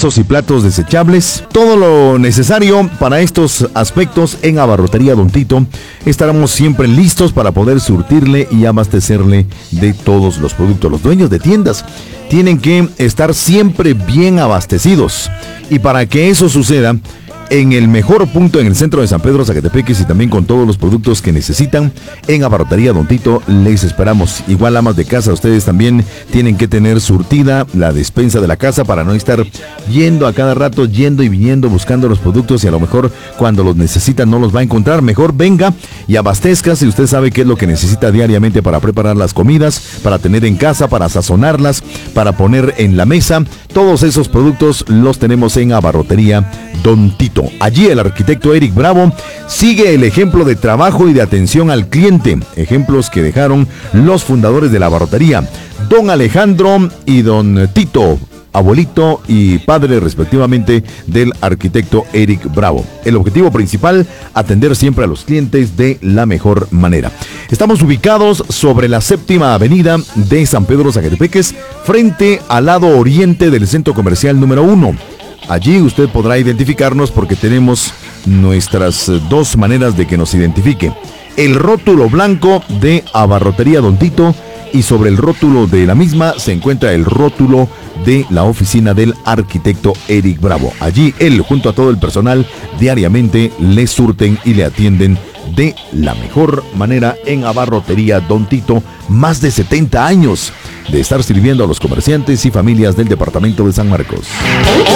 vasos y platos desechables. Todo lo necesario para estos aspectos en Abarrotería Don Tito. Estaremos siempre listos para poder surtirle y abastecerle de todos los productos. Los dueños de tiendas tienen que estar siempre bien abastecidos. Y para que eso suceda, en el mejor punto en el centro de San Pedro Zacatepeques y también con todos los productos que necesitan, en Abarrotería Don Tito les esperamos. Igual amas de casa, ustedes también tienen que tener surtida la despensa de la casa para no estar yendo a cada rato, yendo y viniendo buscando los productos y a lo mejor cuando los necesitan no los va a encontrar. Mejor venga y abastezca si usted sabe qué es lo que necesita diariamente para preparar las comidas, para tener en casa, para sazonarlas, para poner en la mesa. Todos esos productos los tenemos en Abarrotería Don Tito. Allí el arquitecto Eric Bravo sigue el ejemplo de trabajo y de atención al cliente, ejemplos que dejaron los fundadores de la abarrotería, don Alejandro y don Tito, abuelito y padre respectivamente del arquitecto Eric Bravo. El objetivo principal, atender siempre a los clientes de la mejor manera. Estamos ubicados sobre la 7ª avenida de San Pedro Zacatepeques, frente al lado oriente del centro comercial número 1. Allí usted podrá identificarnos porque tenemos nuestras dos maneras de que nos identifique. El rótulo blanco de Abarrotería Don Tito y sobre el rótulo de la misma se encuentra el rótulo de la oficina del arquitecto Eric Bravo. Allí él junto a todo el personal diariamente le surten y le atienden de la mejor manera en Abarrotería Don Tito. Más de 70 años de estar sirviendo a los comerciantes y familias del departamento de San Marcos.